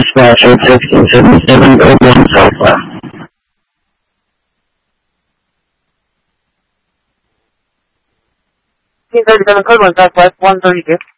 Dispatcher 1577 Go 1 Southwest. 1537 code 1 Southwest 132.